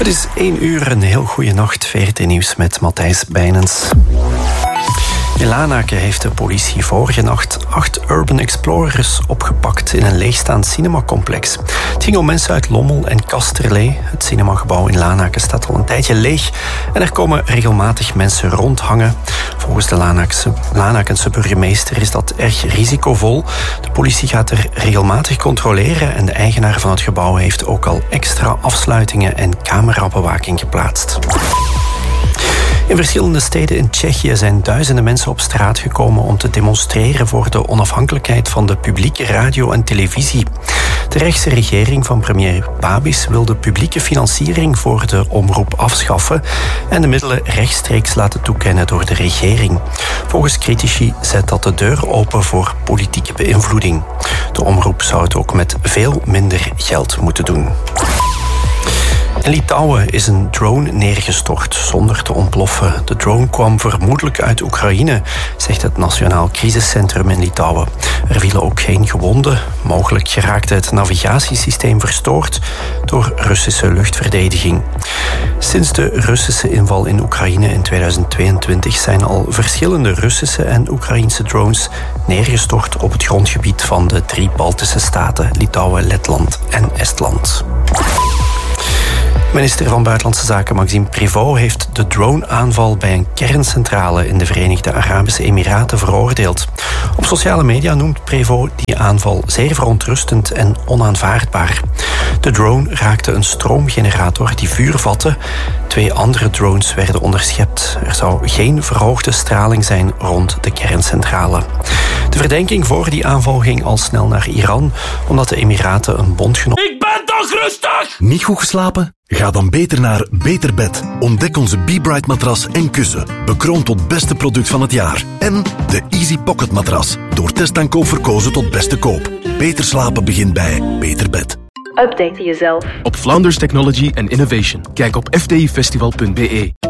Het is 1 uur, een heel goede nacht. VRT Nieuws met Matthijs Bijnens. In Lanaken heeft de politie vorige nacht 8 Urban Explorers opgepakt in een leegstaand cinemacomplex. Het ging om mensen uit Lommel en Kasterlee. Het cinemagebouw in Lanaken staat al een tijdje leeg en er komen regelmatig mensen rondhangen. Volgens de Lanakense burgemeester is dat erg risicovol. De politie gaat er regelmatig controleren en de eigenaar van het gebouw heeft ook al extra afsluitingen en camerabewaking geplaatst. In verschillende steden in Tsjechië zijn duizenden mensen op straat gekomen om te demonstreren voor de onafhankelijkheid van de publieke radio en televisie. De rechtse regering van premier Babis wil de publieke financiering voor de omroep afschaffen en de middelen rechtstreeks laten toekennen door de regering. Volgens critici zet dat de deur open voor politieke beïnvloeding. De omroep zou het ook met veel minder geld moeten doen. In Litouwen is een drone neergestort zonder te ontploffen. De drone kwam vermoedelijk uit Oekraïne, zegt het Nationaal Crisiscentrum in Litouwen. Er vielen ook geen gewonden. Mogelijk geraakte het navigatiesysteem verstoord door Russische luchtverdediging. Sinds de Russische inval in Oekraïne in 2022 zijn al verschillende Russische en Oekraïnse drones neergestort op het grondgebied van de 3 Baltische staten, Litouwen, Letland en Estland. Minister van Buitenlandse Zaken Maxime Prévost heeft de drone-aanval bij een kerncentrale in de Verenigde Arabische Emiraten veroordeeld. Op sociale media noemt Prévost die aanval zeer verontrustend en onaanvaardbaar. De drone raakte een stroomgenerator die vuur vatte. 2 andere drones werden onderschept. Er zou geen verhoogde straling zijn rond de kerncentrale. De verdenking voor die aanval ging al snel naar Iran, omdat de Emiraten een bondgenoot... Ik ben toch rustig! Niet goed geslapen? Ga dan beter naar Beter Bed. Ontdek onze Be-Bright matras en kussen. Bekroond tot beste product van het jaar. En de Easy Pocket matras. Door testaankoop verkozen tot beste koop. Beter slapen begint bij Beter Bed. Update jezelf op Flounders Technology and Innovation. Kijk op fdifestival.be.